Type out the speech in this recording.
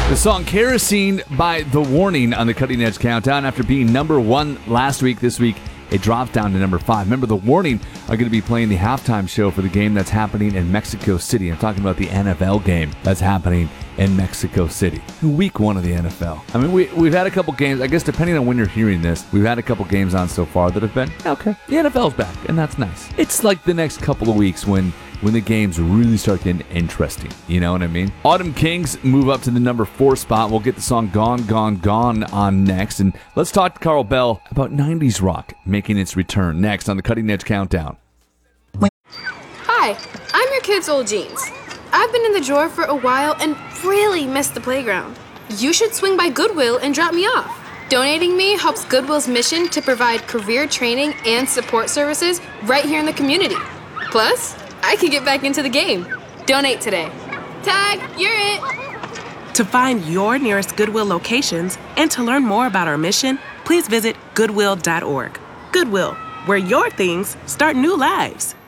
The song Kerosene by The Warning on the Cutting Edge Countdown. After being number 1 last week, this week it dropped down to number 5. Remember, The Warning are going to be playing the halftime show for the game that's happening in Mexico City. I'm talking about the NFL game that's happening in Mexico City. Week 1 of the NFL. I mean, we've had a couple games. I guess depending on when you're hearing this, we've had a couple games on so far that have been, okay, the NFL's back, and that's nice. It's like the next couple of weeks when the games really start getting interesting. You know what I mean? Autumn Kings move up to the number 4 spot. We'll get the song Gone, Gone, Gone on next. And let's talk to Carl Bell about 90s rock making its return next on the Cutting Edge Countdown. Hi, I'm your kid's old jeans. I've been in the drawer for a while and really missed the playground. You should swing by Goodwill and drop me off. Donating me helps Goodwill's mission to provide career training and support services right here in the community. Plus, I can get back into the game. Donate today. Tag, you're it. To find your nearest Goodwill locations and to learn more about our mission, please visit goodwill.org. Goodwill, where your things start new lives.